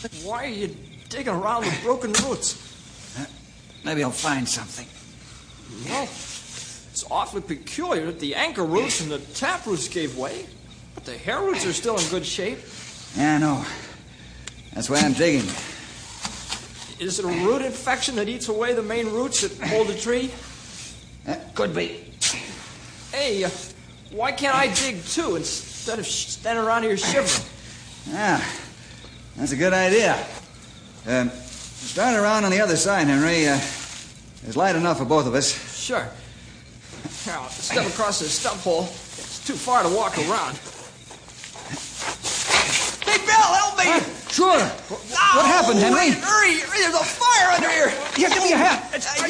Why are you digging around the broken roots? Maybe I'll find something. Well, it's awfully peculiar that the anchor roots and the tap roots gave way, but the hair roots are still in good shape. Yeah, I know. That's why I'm digging. Is it a root infection that eats away the main roots that hold the tree? Could be. Hey, why can't I dig too instead of standing around here shivering? Yeah, that's a good idea. Start around on the other side, Henry. There's light enough for both of us. Sure. Now, I'll step across this stump hole. It's too far to walk around. Hey, Bill, help me! Sure. What happened, Henry? Hurry! There's a fire under here! Here, give me your hat.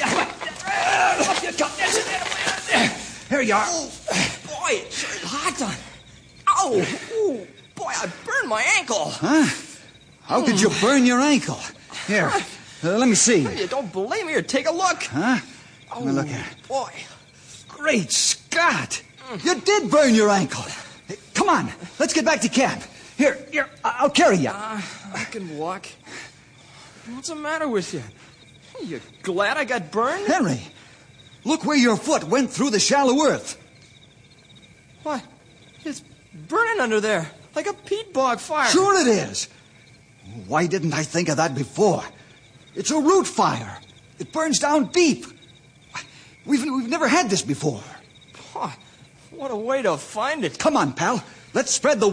Here you are. Oh, boy, it sure is hot. Ow! Ooh, boy, I burned my ankle. Huh? How could you burn your ankle? Here, let me see. You don't believe me? Here, take a look. Huh? Oh, Let me look at it. Boy. Great Scott! You did burn your ankle. Hey, come on, let's get back to camp. Here, I'll carry you. I can walk. What's the matter with you? You glad I got burned? Henry, look where your foot went through the shallow earth. What? It's burning under there, like a peat bog fire. Sure it is. Why didn't I think of that before? It's a root fire. It burns down deep. We've never had this before. What a way to find it. Come on, pal. Let's spread the